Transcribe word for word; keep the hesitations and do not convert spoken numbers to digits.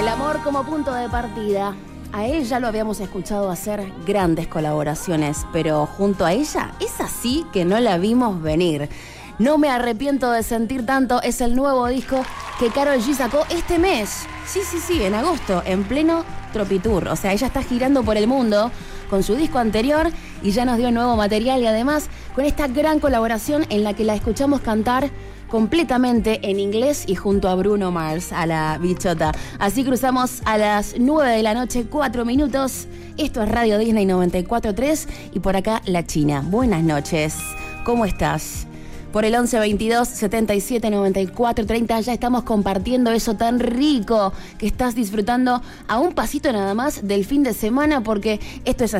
El amor como punto de partida. A él ya lo habíamos escuchado hacer grandes colaboraciones, pero junto a ella es así que no la vimos venir. No me arrepiento de sentir tanto es el nuevo disco que Karol G sacó este mes. Sí, sí, sí, en agosto, en pleno Tropitour. O sea, ella está girando por el mundo con su disco anterior y ya nos dio nuevo material y además con esta gran colaboración en la que la escuchamos cantar completamente en inglés y junto a Bruno Mars, a la bichota. Así cruzamos a las nueve de la noche, cuatro minutos. Esto es Radio Disney noventa y cuatro punto tres y por acá La China. Buenas noches, ¿cómo estás? Por el once veintidós setenta y siete noventa y cuatro treinta ya estamos compartiendo eso tan rico que estás disfrutando a un pasito nada más del fin de semana, porque esto es así.